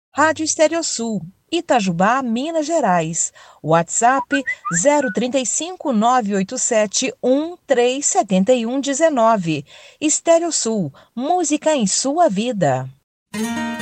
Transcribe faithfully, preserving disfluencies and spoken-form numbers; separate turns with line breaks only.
Rádio Estereosul, Itajubá, Minas Gerais. WhatsApp zero trinta e cinco, nove oito sete, um três sete um um nove. Estereosul, música em sua vida.